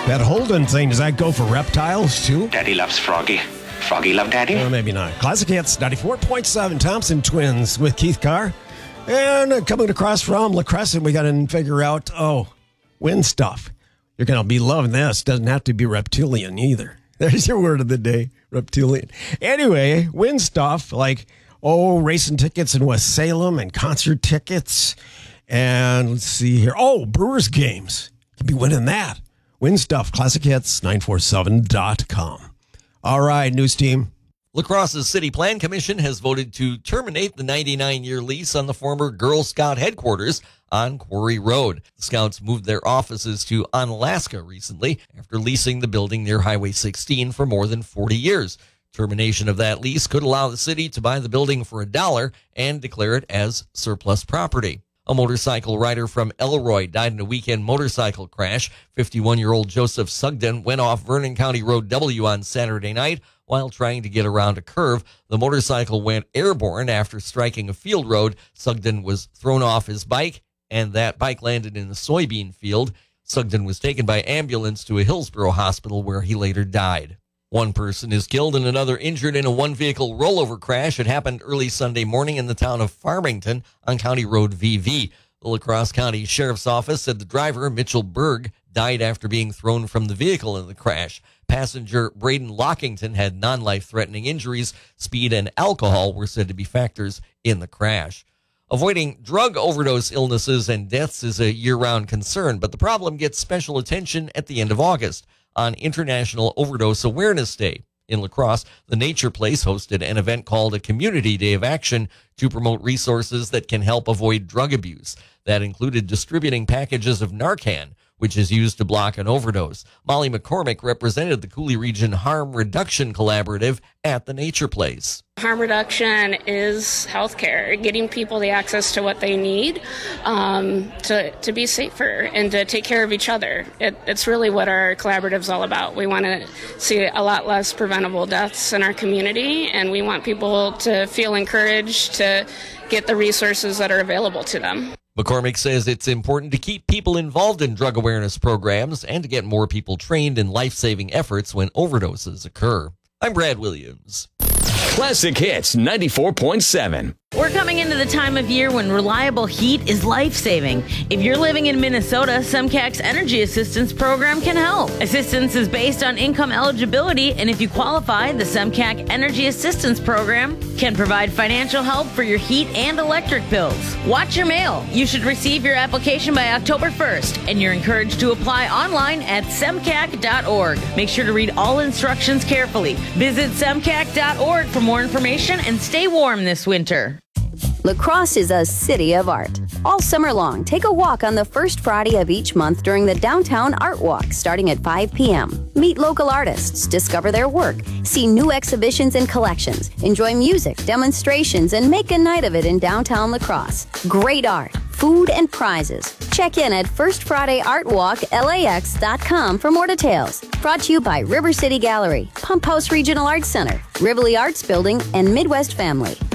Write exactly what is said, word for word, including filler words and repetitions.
That Holden thing, does that go for reptiles too? Daddy loves Froggy. Froggy love Daddy? Well, maybe not. Classic Hits ninety-four point seven, Thompson Twins with Keith Carr. And uh, coming across from La Crescent, we got to figure out, oh, wind stuff. You're going to be loving this. Doesn't have to be reptilian either. There's your word of the day, reptilian. Anyway, win stuff like, oh, racing tickets in West Salem and concert tickets. And let's see here. Oh, Brewers games. You'll be winning that. Win stuff, classic hits nine four seven dot com. All right, news team. La Crosse's City Plan Commission has voted to terminate the ninety-nine year lease on the former Girl Scout headquarters on Quarry Road. The Scouts moved their offices to Onalaska recently after leasing the building near Highway sixteen for more than forty years. Termination of that lease could allow the city to buy the building for a dollar and declare it as surplus property. A motorcycle rider from Elroy died in a weekend motorcycle crash. fifty-one-year-old Joseph Sugden went off Vernon County Road W on Saturday night while trying to get around a curve. The motorcycle went airborne after striking a field road. Sugden was thrown off his bike, and that bike landed in a soybean field. Sugden was taken by ambulance to a Hillsborough hospital where he later died. One person is killed and another injured in a one-vehicle rollover crash. It happened early Sunday morning in the town of Farmington on County Road V V. The La Crosse County Sheriff's Office said the driver, Mitchell Berg, died after being thrown from the vehicle in the crash. Passenger Braden Lockington had non-life-threatening injuries. Speed and alcohol were said to be factors in the crash. Avoiding drug overdose illnesses and deaths is a year-round concern, but the problem gets special attention at the end of August on International Overdose Awareness Day. In La Crosse, the Nature Place hosted an event called a Community Day of Action to promote resources that can help avoid drug abuse. That included distributing packages of Narcan, which is used to block an overdose. Molly McCormick represented the Coulee Region Harm Reduction Collaborative at the Nature Place. Harm reduction is healthcare, getting people the access to what they need um, to, to be safer and to take care of each other. It, it's really what our collaborative's all about. We want to see a lot less preventable deaths in our community, and we want people to feel encouraged to get the resources that are available to them. McCormick says it's important to keep people involved in drug awareness programs and to get more people trained in life-saving efforts when overdoses occur. I'm Brad Williams. Classic Hits ninety-four point seven. We're coming into the time of year when reliable heat is life-saving. If you're living in Minnesota, SEMCAC's Energy Assistance Program can help. Assistance is based on income eligibility, and if you qualify, the SEMCAC Energy Assistance Program can provide financial help for your heat and electric bills. Watch your mail. You should receive your application by October first, and you're encouraged to apply online at semcac dot org. Make sure to read all instructions carefully. Visit semcac dot org for more information and stay warm this winter. La Crosse is a city of art. All summer long, take a walk on the first Friday of each month during the Downtown Art Walk starting at five p.m. Meet local artists, discover their work, see new exhibitions and collections, enjoy music, demonstrations, and make a night of it in downtown La Crosse. Great art, food, and prizes. Check in at first friday art walk L A X dot com for more details. Brought to you by River City Gallery, Pump House Regional Arts Center, Rivoli Arts Building, and Midwest Family.